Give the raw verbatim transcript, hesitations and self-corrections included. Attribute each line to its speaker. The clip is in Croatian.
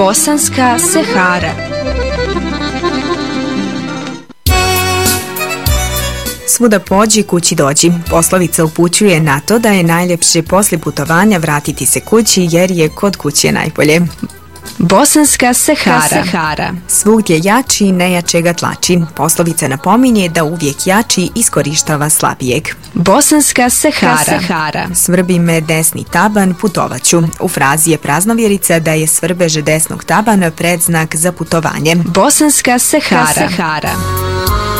Speaker 1: Bosanska Sehara.
Speaker 2: Svuda pođi, kući dođi. Poslovica upućuje na to da je najljepše poslije putovanja vratiti se kući jer je kod kuće najbolje.
Speaker 1: Bosanska Sehara. Sehara.
Speaker 2: Svugdje jači, nejačega tlači. Poslovica napominje da uvijek jači iskorištava slabijeg.
Speaker 1: Bosanska Sehara. Sehara.
Speaker 2: Svrbi me desni taban, putovaću. U frazi je praznovjerica da je svrbež desnog tabana predznak za putovanje.
Speaker 1: Bosanska Sehara. Sehara.